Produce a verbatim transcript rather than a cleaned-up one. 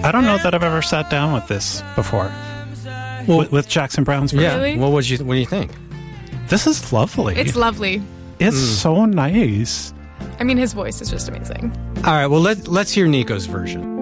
I don't know that I've ever sat down with this before. Well, with, with Jackson Browne's version. Yeah. Really? Well, what do you what do you think? This is lovely. It's lovely. It's so nice. I mean, his voice is just amazing. All right. Well, let let's hear Nico's version.